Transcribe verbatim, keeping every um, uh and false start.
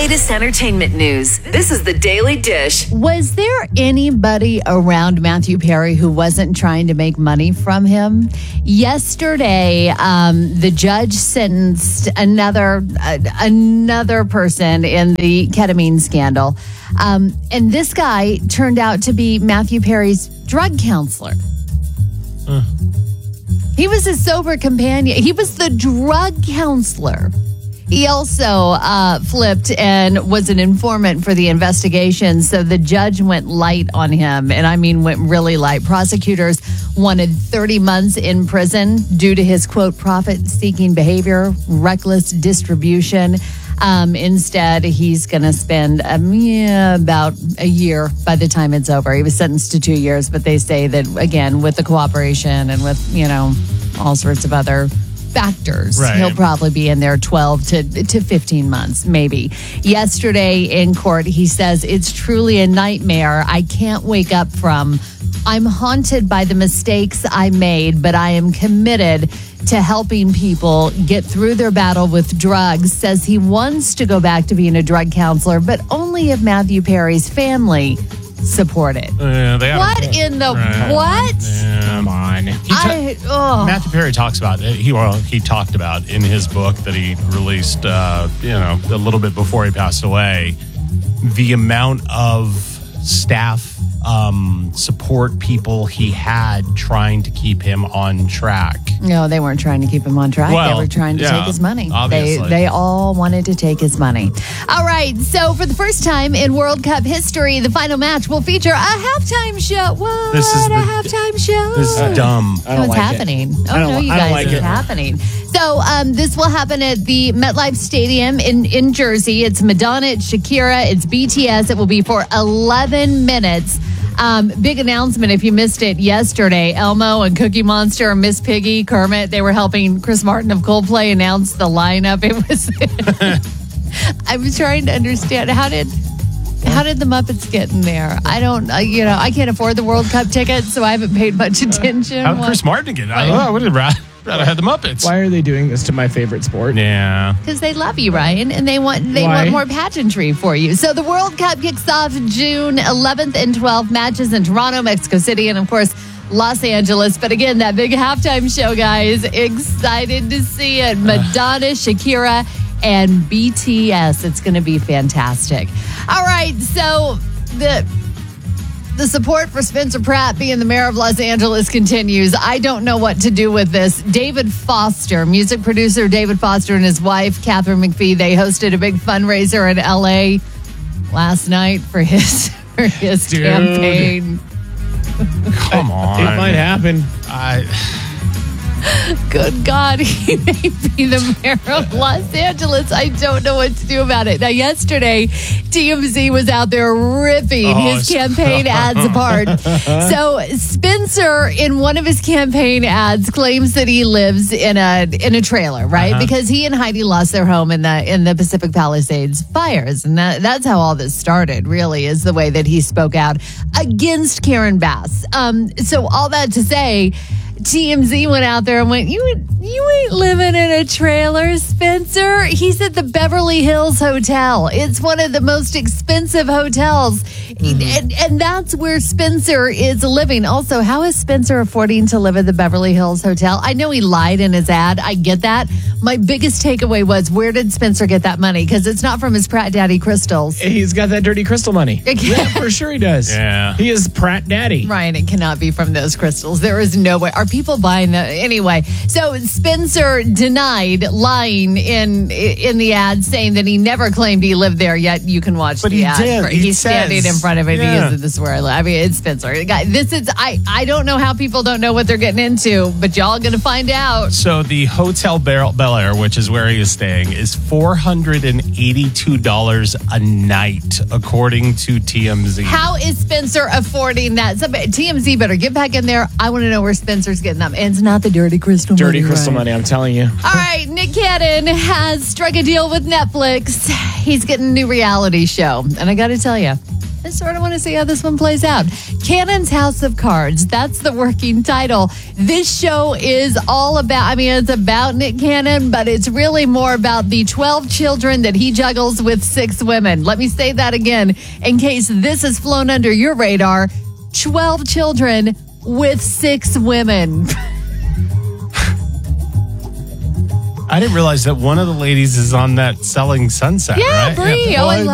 latest entertainment news. This is the Daily Dish. Was there anybody around Matthew Perry who wasn't trying to make money from him? Yesterday, um, the judge sentenced another uh, another person in the ketamine scandal. Um, and this guy turned out to be Matthew Perry's drug counselor. Uh. He was his sober companion. He was the drug counselor. He also uh, flipped and was an informant for the investigation. So the judge went light on him. And I mean, went really light. Prosecutors wanted thirty months in prison due to his, quote, profit-seeking behavior, reckless distribution. Um, instead, he's going to spend um, yeah, about a year by the time it's over. He was sentenced to two years, but they say that, again, with the cooperation and with, you know, all sorts of other factors, right, he'll probably be in there twelve to fifteen months, maybe. Yesterday in court, he says, it's truly a nightmare I can't wake up from. I'm haunted by the mistakes I made, but I am committed to helping people get through their battle with drugs. Says he wants to go back to being a drug counselor, but only if Matthew Perry's family support it. Uh, they what a, in the right. what? Yeah, come on. He I, ta- oh. Matthew Perry talks about it. He well, he talked about in his book that he released, uh, you know, a little bit before he passed away, the amount of staff um, support people he had trying to keep him on track. No, they weren't trying to keep him on track. Well, they were trying to yeah, take his money. Obviously. They they all wanted to take his money. All right, so for the first time in World Cup history, the final match will feature a halftime show. What? This is a the, halftime show? This is dumb. I don't no, it's like happening. It. Oh, no, you guys, like it's it. happening. So um, this will happen at the MetLife Stadium in, in Jersey. It's Madonna, it's Shakira, it's B T S. It will be for eleven minutes. Um, big announcement if you missed it yesterday. Elmo and Cookie Monster and Miss Piggy, Kermit, they were helping Chris Martin of Coldplay announce the lineup. It was I was trying to understand how did how did the Muppets get in there? I don't uh, you know, I can't afford the World Cup tickets, so I haven't paid much attention. How did Chris Martin get? I don't know. What did Brad? Rather had the Muppets. Why are they doing this to my favorite sport? Yeah. Because they love you, Ryan, and they want they Why? want more pageantry for you. So the World Cup kicks off June eleventh and twelfth. Matches in Toronto, Mexico City, and of course, Los Angeles. But again, that big halftime show, guys. Excited to see it. Madonna, Shakira, and B T S. It's going to be fantastic. All right, so the... The support for Spencer Pratt being the mayor of Los Angeles continues. I don't know what to do with this. David Foster, music producer David Foster and his wife, Catherine McPhee, they hosted a big fundraiser in L A last night for his, for his Dude. campaign. Come on. It might happen. I... Good God, he may be the mayor of Los Angeles. I don't know what to do about it. Now, yesterday, T M Z was out there ripping oh, his campaign ads apart. So, Spencer, in one of his campaign ads, claims that he lives in a in a trailer, right? Uh-huh. Because he and Heidi lost their home in the in the Pacific Palisades fires, and that, that's how all this started. Really, is the way that he spoke out against Karen Bass. Um, so, all that to say, T M Z went out there and went, you you ain't living in a trailer, Spencer. He's at the Beverly Hills Hotel. It's one of the most expensive hotels. Mm-hmm. And, and that's where Spencer is living. Also, how is Spencer affording to live at the Beverly Hills Hotel? I know he lied in his ad. I get that. My biggest takeaway was, where did Spencer get that money? Because it's not from his Pratt Daddy crystals. He's got that dirty crystal money. Yeah, for sure he does. Yeah. He is Pratt Daddy. Ryan, it cannot be from those crystals. There is no way. Are people buying that? Anyway, so Spencer denied lying in in the ad, saying that he never claimed he lived there, yet you can watch but the he ad. Did. He He's says, standing in front of it. Yeah. He is, this is where I live. I mean, it's Spencer. Guy, this is, I, I don't know how people don't know what they're getting into, but y'all going to find out. So the Hotel Bel Air, which is where he is staying, is four hundred eighty-two dollars a night, according to T M Z. How is Spencer affording that? Somebody, T M Z better get back in there. I want to know where Spencer's getting them. And it's not the dirty crystal Dirty money. crystal right? money, I'm telling you. All right, Nick Cannon has struck a deal with Netflix. He's getting a new reality show. And I got to tell you, I sort of want to see how this one plays out. Cannon's House of Cards. That's the working title. This show is all about, I mean, it's about Nick Cannon, but it's really more about the twelve children that he juggles with six women. Let me say that again in case this has flown under your radar. twelve children with six women. I didn't realize that one of the ladies is on that Selling Sunset, Yeah, right? Bree. Yeah. Oh, I Well, love